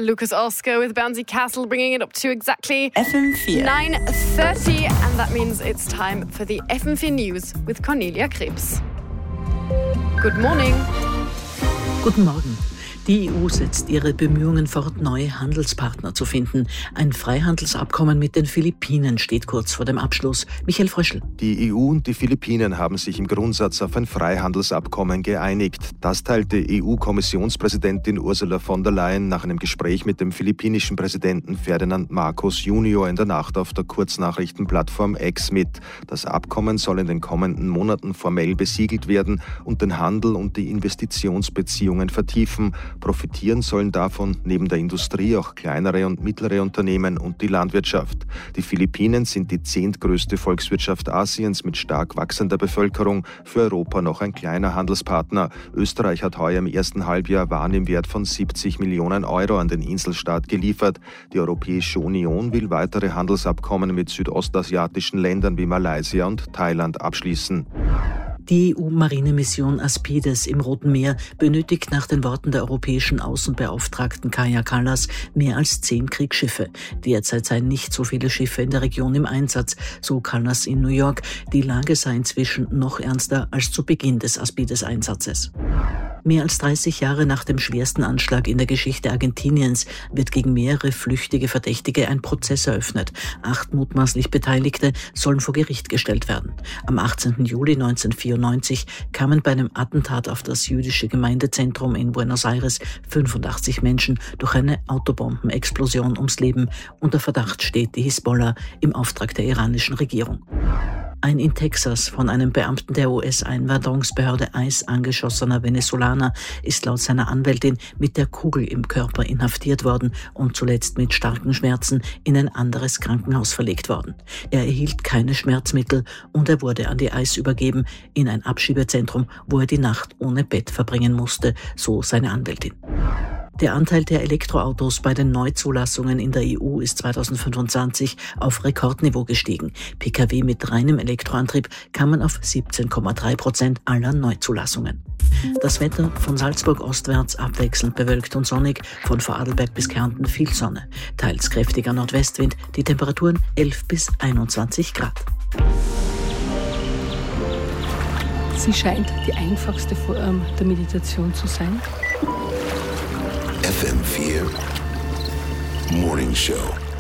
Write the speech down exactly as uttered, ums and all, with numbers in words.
Lucas Oscar with Bouncy Castle, bringing it up to exactly F M vier. nine thirty, and that means it's time for the F M vier News with Cornelia Krebs. Good morning. Guten Morgen. Die E U setzt ihre Bemühungen fort, neue Handelspartner zu finden. Ein Freihandelsabkommen mit den Philippinen steht kurz vor dem Abschluss. Michael Fröschl. Die E U und die Philippinen haben sich im Grundsatz auf ein Freihandelsabkommen geeinigt. Das teilte E U-Kommissionspräsidentin Ursula von der Leyen nach einem Gespräch mit dem philippinischen Präsidenten Ferdinand Marcos Junior in der Nacht auf der Kurznachrichtenplattform X mit. Das Abkommen soll in den kommenden Monaten formell besiegelt werden und den Handel und die Investitionsbeziehungen vertiefen. Profitieren sollen davon neben der Industrie auch kleinere und mittlere Unternehmen und die Landwirtschaft. Die Philippinen sind die zehntgrößte Volkswirtschaft Asiens mit stark wachsender Bevölkerung, für Europa noch ein kleiner Handelspartner. Österreich hat heuer im ersten Halbjahr Waren im Wert von siebzig Millionen Euro an den Inselstaat geliefert. Die Europäische Union will weitere Handelsabkommen mit südostasiatischen Ländern wie Malaysia und Thailand abschließen. Die E U-Marinemission Aspides im Roten Meer benötigt nach den Worten der europäischen Außenbeauftragten Kaja Kallas mehr als zehn Kriegsschiffe. Derzeit seien nicht so viele Schiffe in der Region im Einsatz, so Kallas in New York. Die Lage sei inzwischen noch ernster als zu Beginn des Aspides-Einsatzes. Mehr als dreißig Jahre nach dem schwersten Anschlag in der Geschichte Argentiniens wird gegen mehrere flüchtige Verdächtige ein Prozess eröffnet. Acht mutmaßlich Beteiligte sollen vor Gericht gestellt werden. Am achtzehnten Juli neunzehnhundertvierundneunzig kamen bei einem Attentat auf das jüdische Gemeindezentrum in Buenos Aires fünfundachtzig Menschen durch eine Autobombenexplosion ums Leben. Unter Verdacht steht die Hisbollah im Auftrag der iranischen Regierung. Ein in Texas von einem Beamten der U S-Einwanderungsbehörde I C E angeschossener Venezolaner ist laut seiner Anwältin mit der Kugel im Körper inhaftiert worden und zuletzt mit starken Schmerzen in ein anderes Krankenhaus verlegt worden. Er erhielt keine Schmerzmittel und er wurde an die I C E übergeben in ein Abschiebezentrum, wo er die Nacht ohne Bett verbringen musste, so seine Anwältin. Der Anteil der Elektroautos bei den Neuzulassungen in der E U ist zweitausendfünfundzwanzig auf Rekordniveau gestiegen. Pkw mit reinem Elektroantrieb kamen auf siebzehn Komma drei Prozent aller Neuzulassungen. Das Wetter von Salzburg ostwärts abwechselnd bewölkt und sonnig, von Vorarlberg bis Kärnten viel Sonne. Teils kräftiger Nordwestwind, die Temperaturen elf bis einundzwanzig Grad. Sie scheint die einfachste Form der Meditation zu sein. F M vier Morning Show.